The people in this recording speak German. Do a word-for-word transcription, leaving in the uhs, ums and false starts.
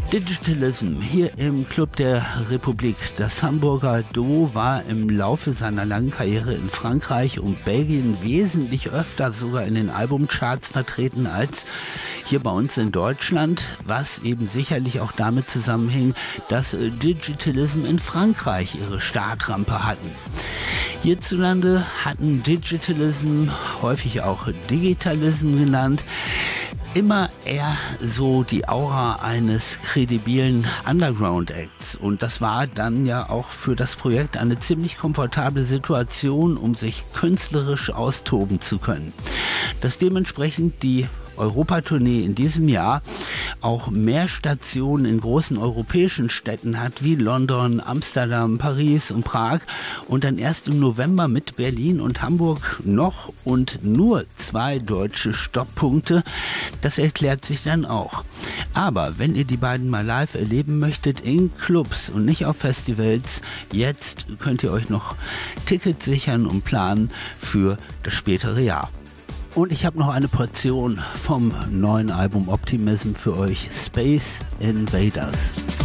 Digitalism hier im Club der Republik. Das Hamburger Duo war im Laufe seiner langen Karriere in Frankreich und Belgien wesentlich öfter sogar in den Albumcharts vertreten als hier bei uns in Deutschland, was eben sicherlich auch damit zusammenhing, dass Digitalism in Frankreich ihre Startrampe hatten. Hierzulande hatten Digitalism, häufig auch Digitalism genannt, immer eher so die Aura eines kredibilen Underground-Acts. Und das war dann ja auch für das Projekt eine ziemlich komfortable Situation, um sich künstlerisch austoben zu können. Dass dementsprechend die Europatournee in diesem Jahr auch mehr Stationen in großen europäischen Städten hat, wie London, Amsterdam, Paris und Prag, und dann erst im November mit Berlin und Hamburg noch und nur zwei deutsche Stopppunkte, das erklärt sich dann auch. Aber wenn ihr die beiden mal live erleben möchtet in Clubs und nicht auf Festivals, jetzt könnt ihr euch noch Tickets sichern und planen für das spätere Jahr. Und ich habe noch eine Portion vom neuen Album Optimism für euch, Space Invaders.